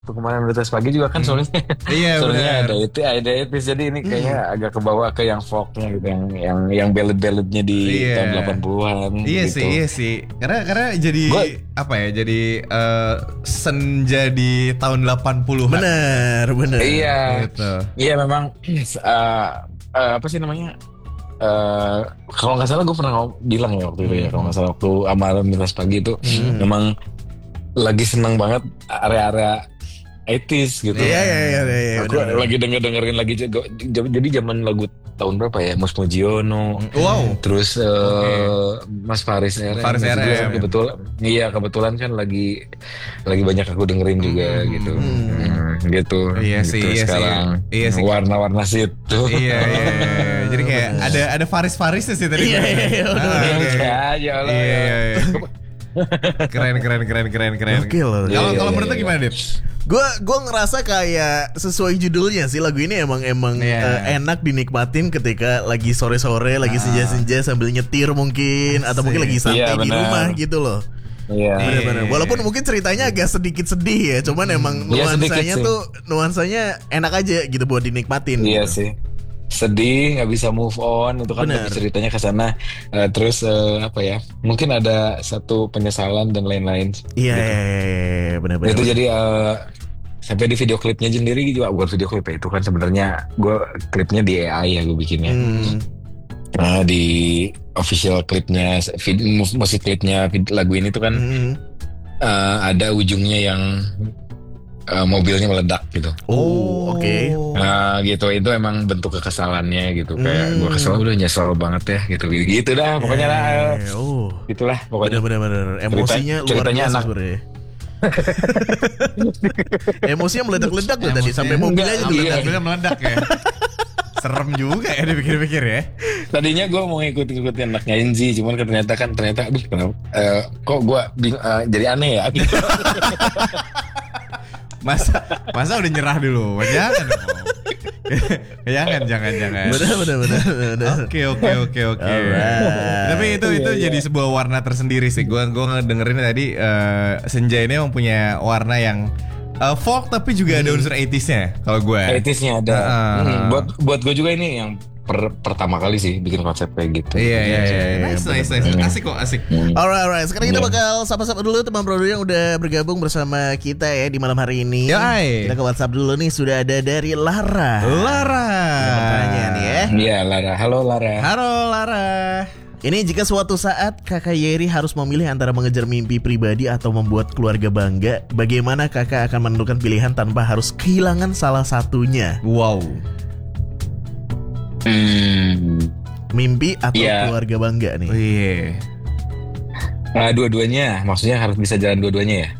Waktu kemarin Berita Pagi juga kan Hmm. soalnya Iya soalnya benar. ada etis, jadi ini Hmm. kayaknya agak kebawa ke yang folknya gitu, yang ballad-balladnya di Iya. tahun 80-an Iya sih, gitu. iya sih. Karena jadi Gue apa ya? Jadi senja di tahun 80-an gitu. Bener, iya bener. Gitu. iya memang apa sih namanya, eh kalau nggak salah gue pernah bilang ya waktu itu ya, kalau Hmm. nggak salah waktu amalan Berita Pagi itu Hmm. memang lagi seneng banget area-area 80s gitu. Iya, iya, iya, iya, iya, Aku bener, bener. lagi dengerin lagi juga. Jadi zaman lagu tahun berapa ya? Mus Mujiono, Wow. terus Oke. Mas Faris RM Faris itu juga kan RM. kebetulan. Iya kebetulan kan lagi banyak aku dengerin juga gitu. Hmm. Gitu Iya sih, gitu iya sih. sekarang Iya sih. warna-warna situ. Iya, iya, iya. Jadi Oh, kayak bener. ada Faris-Farisnya sih tadi Iya, gue. iya, iya, bener, bener, Oke. bener. Ya, ya Allah Iya, ya. iya, iya. Keren, keren, keren, keren, keren. Oke loh. Iya, Kalau iya, kalau iya, menurut lu iya. gimana, Dit? Gue ngerasa kayak sesuai judulnya sih, lagu ini emang Iya. enak dinikmatin ketika lagi sore-sore, lagi senja-senja sambil nyetir mungkin, atau mungkin lagi Asik. Iya santai di benar. rumah gitu loh. Iya. Bener-bener. Walaupun mungkin ceritanya agak sedikit sedih ya, cuman emang Iya, sedikit nuansanya sih. tuh nuansanya enak aja gitu buat dinikmatin Iya gitu. sih. Sedih, nggak bisa move on itu kan, tapi Bener. ceritanya ke sana. Terus apa ya? Mungkin ada satu penyesalan dan lain-lain Iya, gitu. iya, iya, iya, bener-bener. Itu jadi sampai di video klipnya sendiri juga, bukan video klip ya, itu kan sebenarnya gue klipnya di AI ya gue bikinnya. Hmm. Di official klipnya, musik klipnya lagu ini tuh kan Hmm. ada ujungnya yang mobilnya meledak gitu. Oh, oke. Nah gitu, itu emang bentuk kekesalannya gitu, kayak gue kesel, Hmm. udah nyesel banget ya gitu gitu dah Ya, pokoknya lah, oh, gitulah pokoknya. bener-bener emosinya luar Ceritanya biasa anak. sebenarnya. Emosinya meledak-ledak tuh tadi sampai Emosinya- mobilnya aja Enggak, tuh iya. ledak. Mobilnya meledak ya. Serem juga ya dipikir-pikir ya. Tadinya gue mau ngikut-ngikutin anaknya Enzi, cuman ternyata aduh kenapa kok gue jadi aneh ya gitu. Masa masa udah nyerah dulu. Jangan dong. Jangan. Bener. Oke. Alright. Tapi itu Iya, iya. jadi sebuah warna tersendiri sih. Gua dengerin tadi Senja ini emang punya warna yang folk tapi juga ada unsur 80s-nya kalau gue. 80s-nya ada. Heeh. Buat gue juga ini yang pertama kali sih bikin konsep kayak gitu. Iya. Nice. Asik kok, asik. Alright. Sekarang kita Iya. bakal sapa-sapa dulu teman Bro yang udah bergabung bersama kita ya di malam hari ini. Yoi. Kita ke WhatsApp dulu nih, sudah ada dari Lara. Lara. Ada pertanyaan nih ya. Iya Lara, halo Lara. Halo Lara. Ini jika suatu saat Kakak Yeri harus memilih antara mengejar mimpi pribadi atau membuat keluarga bangga, bagaimana Kakak akan menentukan pilihan tanpa harus kehilangan salah satunya? Wow. Mimpi atau Iya. keluarga bangga nih? Iya. Dua-duanya, maksudnya harus bisa jalan dua-duanya ya.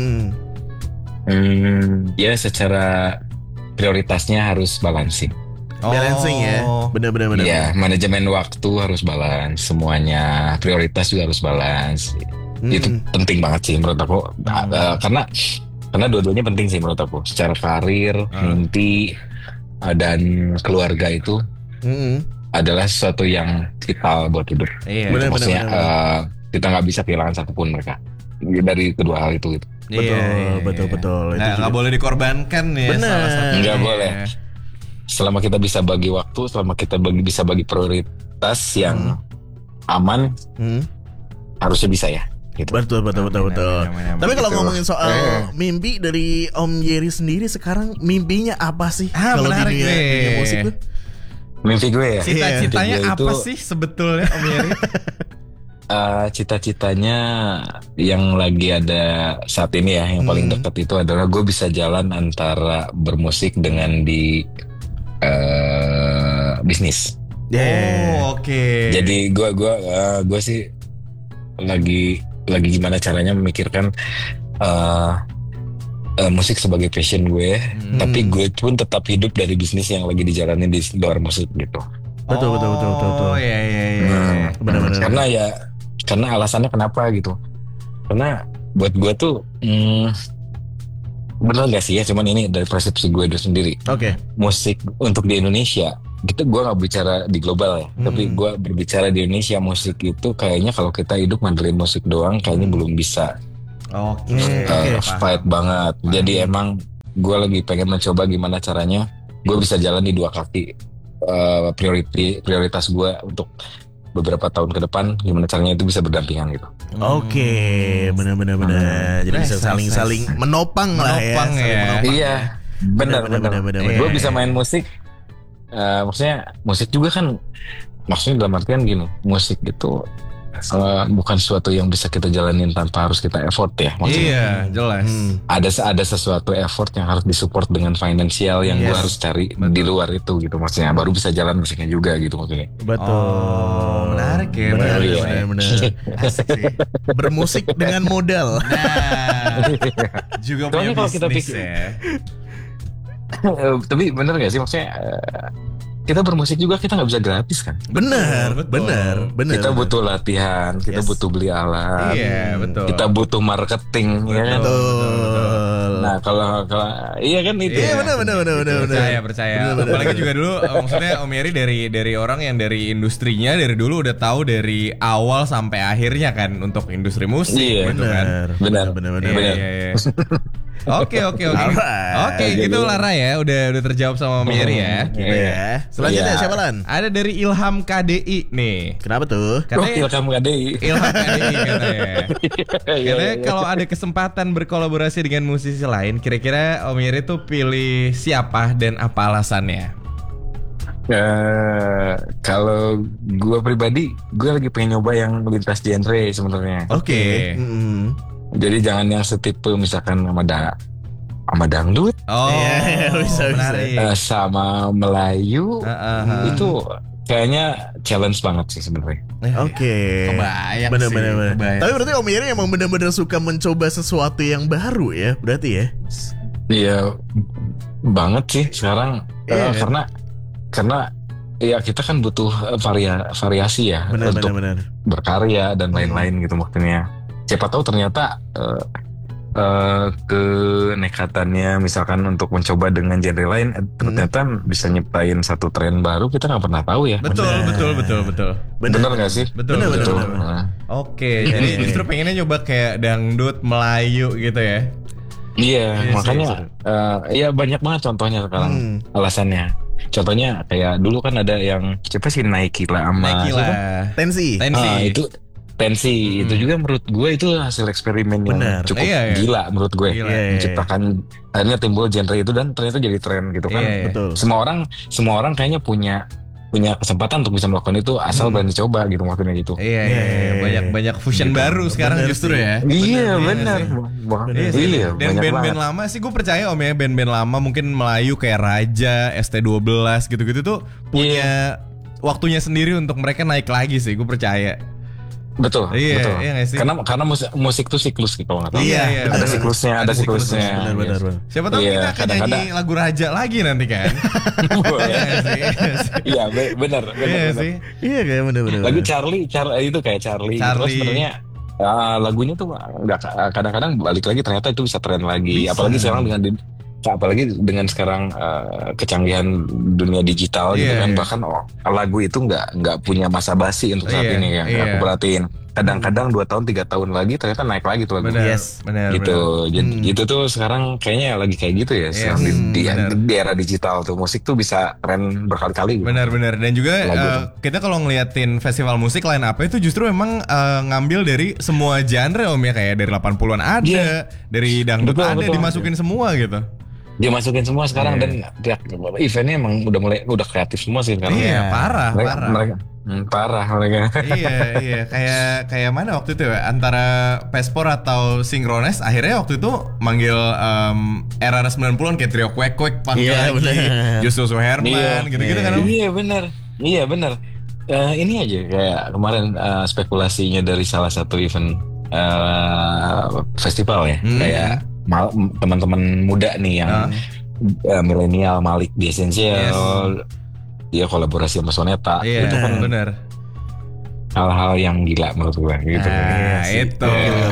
Ya secara prioritasnya harus balancing. Balancing ya. Bener-bener. Iya, manajemen waktu harus balance, semuanya prioritas juga harus balance. Itu penting banget sih menurut aku. Karena dua-duanya penting sih menurut aku. Secara karir, mimpi, dan keluarga itu adalah sesuatu yang vital buat hidup. Iya. Gitu. Bener, Maksudnya bener. kita nggak bisa kehilangan satupun mereka dari kedua hal itu gitu. Betul. Itu Nggak juga. boleh dikorbankan ya. Bener. Salah satunya. Nggak boleh. Selama kita bisa bagi waktu, selama kita bisa bagi prioritas yang aman, harusnya bisa ya. Gitu. Betul. Amin. Tapi kalau Gitu. ngomongin soal mimpi dari Om Yeri sendiri sekarang, mimpinya apa sih? Kalau di menarik dunia nih. musik tuh? Mimpi gue ya. Cita-citanya Mimpi gue apa itu, sih sebetulnya Om Yeri? cita-citanya yang lagi ada saat ini ya, yang paling dekat itu adalah gue bisa jalan antara bermusik dengan di bisnis. Oh, oke. Jadi gue sih lagi gimana caranya memikirkan musik sebagai passion gue, tapi gue pun tetap hidup dari bisnis yang lagi dijalanin di luar musik gitu. Betul. Oh, iya. Karena karena alasannya kenapa gitu. Karena buat gue tuh bener gak sih ya, cuman ini dari persepsi gue sendiri. Oke. Musik untuk di Indonesia, gitu gue nggak bicara di global ya, tapi gue berbicara di Indonesia, musik itu kayaknya kalau kita hidup ngandelin musik doang kayaknya belum bisa Oke. fight banget. Jadi emang gue lagi pengen mencoba gimana caranya gue bisa jalan di dua kaki. Prioritas gue untuk beberapa tahun ke depan gimana caranya itu bisa berdampingan gitu. Oke, benar. Jadi bisa saling menopang lah ya. Menopang ya. Iya, benar. Gue bisa main musik. Maksudnya musik juga kan, maksudnya dalam artian gini, musik itu bukan sesuatu yang bisa kita jalanin tanpa harus kita effort ya. Maksudnya, Iya, jelas. ada sesuatu effort yang harus disupport dengan finansial yang gue harus cari di luar itu gitu, maksudnya baru bisa jalan musiknya juga gitu maksudnya. Betul. Oh, menarik ya. Benar. Asik sih. Bermusik dengan modal. Nah, juga punya Soalnya kalau kita bisnis pikir- ya. Tapi bener gak sih maksudnya kita bermusik juga kita nggak bisa gratis kan? Benar. Kita butuh latihan, kita Yes. butuh beli alat, Iya, betul. kita butuh marketing, ya kan? Betul. Nah kalau iya kan itu. Iya, ya. benar. Percaya. Apalagi juga dulu maksudnya Om Yeri dari orang yang dari industrinya dari dulu udah tahu dari awal sampai akhirnya kan untuk industri musik Iya, gitu kan. Benar. Iya. Oke. Alright. Oke, gitu Lara ya. Udah terjawab sama Om Yeri ya. Iya. Selanjutnya Iya. siapa Lan? Ada dari Ilham KDI nih. Kenapa tuh? Gokil Katanya kamu KDI. Ilham KDI katanya. Iya, Katanya iya. kalau ada kesempatan berkolaborasi dengan musisi lain, kira-kira Om Yeri tuh pilih siapa dan apa alasannya? Kalau gue pribadi, gue lagi pengen nyoba yang lintas genre sebenarnya. Oke. Jadi jangan yang setipe misalkan sama dangdut, Oh, Iya, bisa. menarik. sama Melayu, itu kayaknya challenge banget sih sebenarnya. Oke. Kebayang Bener. sih, kebayang. Tapi berarti Om Yeri emang bener-bener suka mencoba sesuatu yang baru ya, berarti ya? Iya banget sih sekarang. Iya, Karena ya kita kan butuh variasi ya untuk Bener. berkarya dan lain-lain gitu maksudnya. Siapa tahu ternyata kenekatannya misalkan untuk mencoba dengan genre lain ternyata bisa nyiptain satu tren baru, kita nggak pernah tahu ya. Betul. Bener nggak sih? Betul. Bener. Nah, Oke, jadi justru pengennya nyoba kayak dangdut Melayu gitu ya. iya, Iya sih, makanya ya banyak banget contohnya sekarang alasannya. Contohnya kayak dulu kan ada yang siapa sih Nike lah sama Nike siapa? lah. Tensi. Itu Tensi itu juga menurut gue itu hasil eksperimen yang Benar. cukup Iya. gila menurut gue. Gila. Iya. Menciptakan akhirnya timbul genre itu dan ternyata jadi tren gitu kan. Iya. Betul. Semua orang kayaknya punya kesempatan untuk bisa melakukan itu asal berani coba gitu maksudnya gitu. Iya. Banyak fusion baru sekarang Bener justru sih. ya. Iya Bener benar. sih. Iya Dan banyak band-band banget. lama sih gue percaya Om ya, band-band lama mungkin Melayu kayak Raja, ST12 gitu-gitu tuh punya waktunya sendiri untuk mereka naik lagi sih, gue percaya. Betul, Iya, betul. iya nggak sih? Karena musik tuh siklus gitu kalau nggak tahu. Iya, ada bener. siklusnya, ada siklusnya. Benar. Siapa tahu Iya, kita akan kadang-kadang- nyanyi lagu Raja lagi nanti kan. Boleh. Iya sih. Iya, benar. Iya sih. Iya kayak bener. Lagu Charlie itu kayak Charlie. Terus sebenarnya lagunya tuh nggak, kadang-kadang balik lagi ternyata itu bisa tren lagi. Apalagi dengan sekarang kecanggihan dunia digital gitu Iya, kan, iya. bahkan lagu itu nggak punya masa basi untuk saat Iya, ini yang iya. aku perhatiin. Kadang-kadang 2 tahun 3 tahun lagi ternyata naik lagi tuh lagu. Benar. Yes. Benar. Gitu. Jadi itu tuh sekarang kayaknya lagi kayak gitu ya. Yes. Sekarang Benar. di era digital tuh musik tuh bisa tren berkali-kali. Gitu. Benar. Dan juga Lagu. kita kalau ngeliatin festival musik line up itu justru memang ngambil dari semua genre Om ya, kayak dari 80-an ada, Iya. dari dangdut Betul, ada, betul. dimasukin semua gitu. Dia masukin semua sekarang dan eventnya emang udah kreatif semua sih sekarang. Iya, parah. Parah mereka. Iya, kayak mana waktu itu ya, antara Pespor atau Synchronize akhirnya waktu itu manggil era 90-an kayak Trio Kwek panggil Iya, lagi bener. Justus Herman gitu-gitu kan Om? Iya benar. Ini aja kayak kemarin spekulasinya dari salah satu event festival ya, kayak teman-teman muda nih yang milenial, Malik di Essential, dia kolaborasi sama Soneta, Iya, itu kan benar. hal-hal yang gila menurut gue gitu. Nah, sih. itu.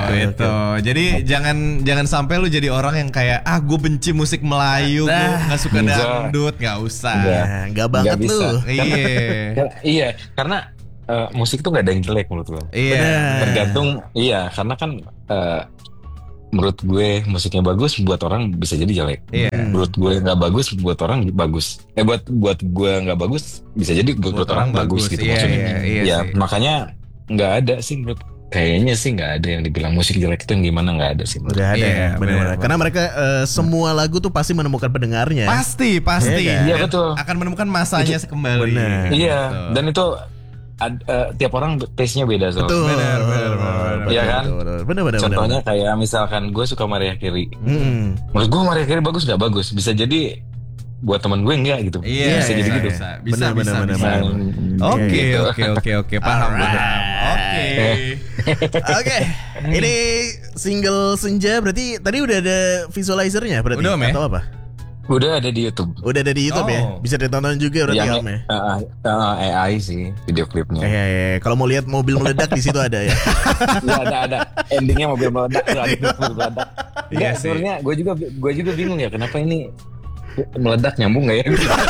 Jadi jangan sampai lu jadi orang yang kayak gue benci musik Melayu, gue nggak suka Enggak. dangdut, nggak usah. Enggak. Nah, nggak banget Nggak bisa. lu. Iya. Iya, karena musik tuh gak ada yang jelek menurut gue. Iya. Tergantung, karena kan menurut gue musiknya bagus buat orang bisa jadi jelek. Iya. Menurut gue nggak bagus buat orang bagus. Buat gue nggak bagus bisa jadi buat orang bagus gitu Iya, maksudnya. iya Ya sih. makanya nggak ada sih kayaknya sih nggak ada yang dibilang musik jelek itu yang gimana, nggak ada sih. Udah ada Iya, ya, benar-benar. benar. Karena mereka semua lagu tuh pasti menemukan pendengarnya. Pasti. Iya kan? Iya, Dan betul. akan menemukan masanya kembali. Benar. Iya, Gitu. dan itu tiap orang taste-nya beda soalnya. Betul. Benar. Iya kan? Benar. Contohnya kayak misalkan gue suka Mariah Carey. Menurut gue Mariah Carey bagus nggak bagus, bisa jadi buat teman gue enggak gitu. Iya, bisa jadi gitu. Bisa. Benar. Oke, Gitu. oke, paham. Oke. Oke, ini single Senja berarti tadi udah ada visualizernya berarti Udah, Om, ya? atau apa? Udah ada di YouTube. Udah ada di YouTube ya, Oh. bisa ditonton juga berarti Yang Om ya. AI sih video klipnya. Kalau mau lihat mobil meledak di situ ada ya. Ya ada endingnya mobil meledak. Iya Iya sih. sebenarnya gue juga bingung ya kenapa ini meledak nyambung nggak ya?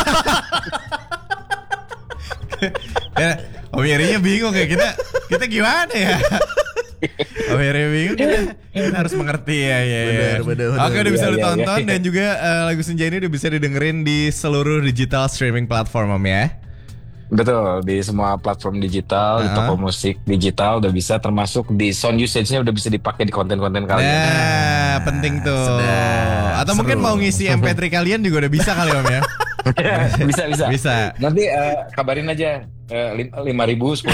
Ya, Om Yerinya bingung kayak kita gimana ya? Om Yeri bingung kita harus mengerti ya. Benar. Oke, udah bisa Iya, ditonton iya. dan juga lagu Senja ini udah bisa didengerin di seluruh digital streaming platform Om ya. Betul, di semua platform digital, di toko musik digital udah bisa, termasuk di sound usage-nya udah bisa dipakai di konten-konten kalian. Nah, penting tuh. sedap, Atau mungkin seru. mau ngisi MP3 kalian juga udah bisa kali Om ya. bisa. Bisa. Nanti kabarin aja 5.000, 10.000.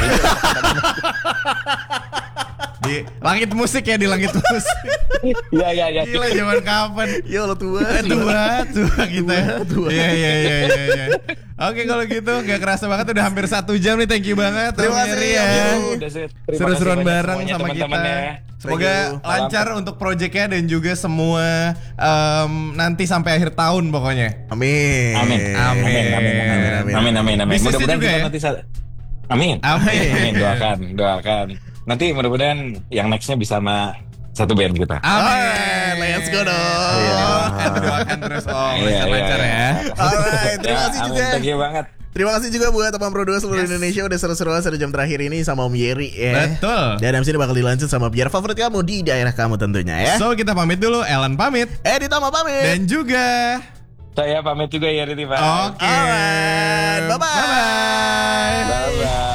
Di langit musik ya, di langit musik. Iya. Gila zaman kapan? Ya Allah tua. Tua kita. Tua. Iya. Oke, kalau gitu nggak kerasa banget udah hampir 1 jam nih. Thank you banget. Terima Om kasih, Yeri Om ya. Yeri. Seru-seruan bareng sama kita. teman-temannya. Semoga Thank you. lancar untuk proyeknya dan juga semua nanti sampai akhir tahun pokoknya. Amin. Bisnisnya Mudah-mudahan juga kita ya? nanti Amin. Doakan. Nanti mudah-mudahan yang nextnya bisa sama satu band kita. Amin. Let's go dong. Doakan terus Om. Iya, Lancar iya. ya. Alright, terima kasih Amin, juga. thank you banget. Terima kasih juga buat teman Pro 2 seluruh Indonesia udah seru-seruan 1 jam terakhir ini sama Om Yeri ya. Betul. Dan abis ini bakal dilanjut sama biar favorit kamu di daerah kamu tentunya ya. So kita pamit dulu. Ellen pamit. Ditambah pamit. Dan juga Saya pamit juga ya Riti Pak. Oke. Alright, bye-bye. Bye-bye. Bye-bye.